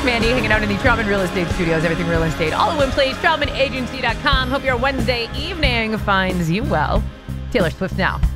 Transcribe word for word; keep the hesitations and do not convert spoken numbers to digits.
Mandy hanging out in the Trautman Real Estate Studios. Everything real estate, all in one place. Trautman Agency dot com. Hope your Wednesday evening finds you well. Taylor Swift now.